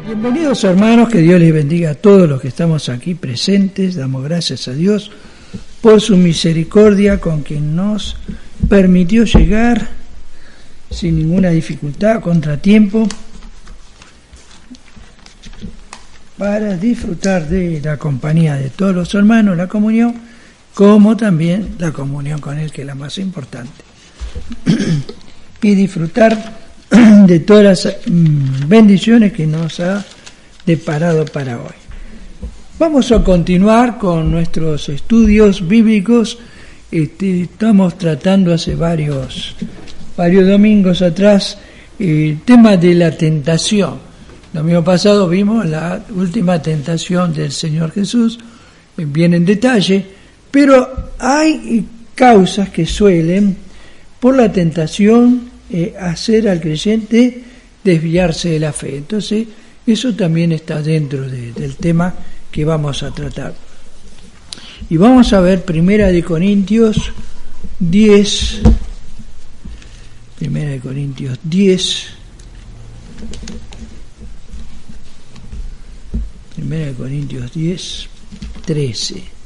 Bienvenidos hermanos, que Dios les bendiga a todos los que estamos aquí presentes. Damos gracias a Dios por su misericordia con quien nos permitió llegar sin ninguna dificultad, contratiempo, para disfrutar de la compañía de todos los hermanos, la comunión, como también la comunión con Él, que es la más importante, y disfrutar de todas las bendiciones que nos ha deparado para hoy. Vamos a continuar con nuestros estudios bíblicos. Estamos tratando hace varios domingos atrás el tema de la tentación. El domingo pasado vimos la última tentación del Señor Jesús, bien en detalle, pero hay causas que suelen, por la tentación, hacer al creyente desviarse de la fe. Entonces, eso también está dentro del tema que vamos a tratar. Y vamos a ver Primera de Corintios 10, 13.